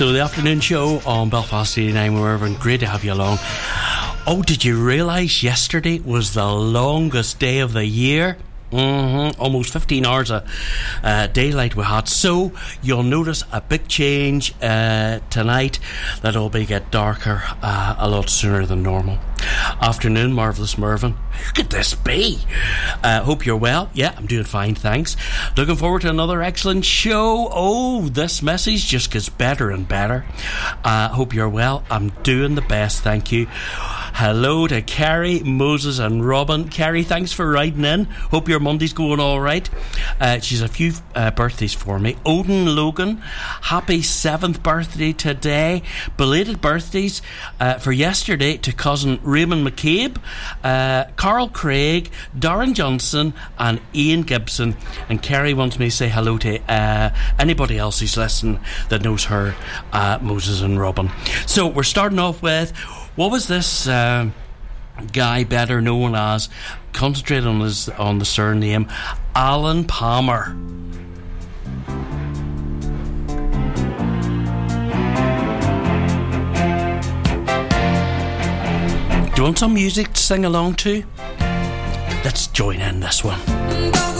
So the afternoon show on Belfast 89 with Irvin. Great to have you along. Oh, did you realise yesterday was the longest day of the year? Almost 15 hours of daylight we had. So you'll notice a big change tonight. That'll be get darker a lot sooner than normal. Afternoon, Marvellous Mervyn. Who could this be? Hope you're well. Yeah, I'm doing fine, thanks. Looking forward to another excellent show. Oh, this message just gets better and better. Hope you're well. I'm doing the best, thank you. Hello to Kerry, Moses and Robin. Kerry, thanks for writing in. Hope your Monday's going all right. She's a few birthdays for me. Odin Logan, happy 7th birthday today. Belated birthdays for yesterday to cousin Raymond McCabe, Carl Craig, Darren Johnson and Ian Gibson. And Kerry wants me to say hello to anybody else who's listening that knows her, Moses and Robin. So we're starting off with, what was this guy better known as? Concentrate on the surname, Alan Palmer. Do you want some music to sing along to? Let's join in this one.